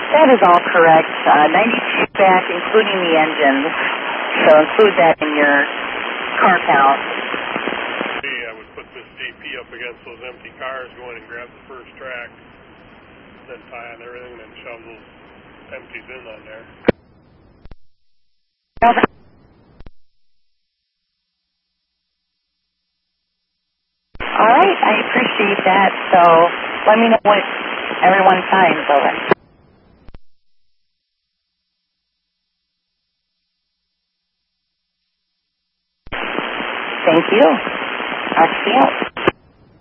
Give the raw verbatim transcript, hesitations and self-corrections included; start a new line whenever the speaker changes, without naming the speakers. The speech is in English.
That is all correct. Uh, ninety-two back, including the engines. So include that in your car count.
Hey, I would put this J P up against those empty cars, go in and grab the first track, then tie on everything, and then shove those empties in on there.
All right, I appreciate that. So let me know what everyone signs over. Thank you. I'll see you.